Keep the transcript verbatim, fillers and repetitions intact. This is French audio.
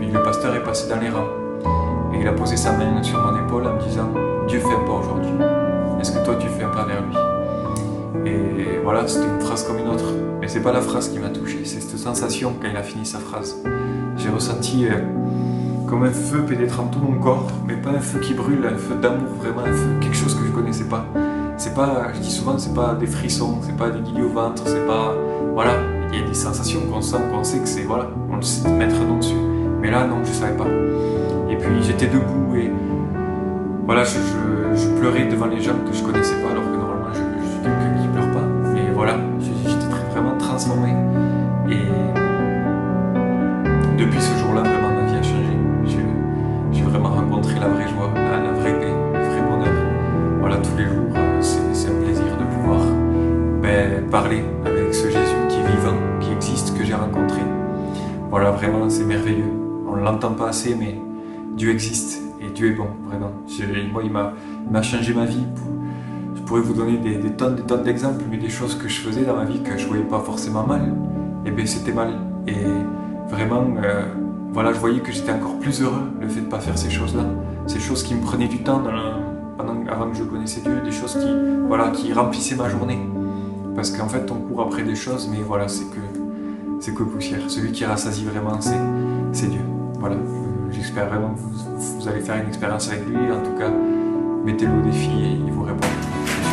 puis le pasteur est passé dans les rangs. Et il a posé sa main sur mon épaule en me disant « Dieu fait un pas aujourd'hui. Est-ce que toi tu fais un pas vers lui ?» Et voilà, c'était une phrase comme une autre. Mais c'est pas la phrase qui m'a touché, c'est cette sensation quand il a fini sa phrase. J'ai ressenti euh, comme un feu pénétrant tout mon corps, mais pas un feu qui brûle, un feu d'amour, vraiment un feu, quelque chose que je connaissais pas. C'est pas, je dis souvent, c'est pas des frissons, c'est pas des guillis au ventre, c'est pas... Voilà, il y a des sensations qu'on sent, qu'on sait que c'est... Voilà, on le sait mettre un nom dessus. Mais là, non, je savais pas. Et puis j'étais debout et... Voilà, je, je, je pleurais devant les gens que je connaissais pas, alors que normalement je, je suis quelqu'un qui pleure pas. Mais voilà, j'étais vraiment transformé. Et depuis ce jour-là, vraiment ma vie a changé. J'ai vraiment rencontré la vraie joie, la, la vraie paix, le vrai bonheur. Voilà, tous les jours, c'est un plaisir de pouvoir ben, parler avec ce Jésus qui est vivant, qui existe, que j'ai rencontré. Voilà, vraiment, c'est merveilleux. On ne l'entend pas assez, mais Dieu existe et Dieu est bon, vraiment. Moi, il m'a changé ma vie. Je pourrais vous donner des, des tonnes, des tonnes d'exemples, mais des choses que je faisais dans ma vie que je ne voyais pas forcément mal, et bien c'était mal. Et vraiment, euh, voilà, je voyais que j'étais encore plus heureux, le fait de ne pas faire ces choses-là. Ces choses qui me prenaient du temps dans la, pendant, avant que je connaissais Dieu, des choses qui, voilà, qui remplissaient ma journée. Parce qu'en fait, on court après des choses, mais voilà, c'est que, c'est que poussière. Celui qui rassasie vraiment, c'est Dieu. Voilà. J'espère vraiment que vous, vous allez faire une expérience avec lui. En tout cas, mettez-le au défi et il vous répondra.